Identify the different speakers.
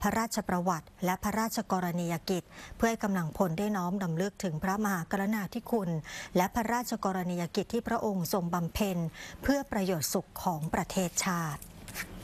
Speaker 1: พระราชประวัติและพระราชกรณียกิจเพื่อให้กำลังพลได้น้อมรำลึกถึงพระมหากรุณาธิคุณและพระราชกรณียกิจที่พระองค์ทรงบำเพ็ญเพื่อประโยชน์สุขของประเทศชาติ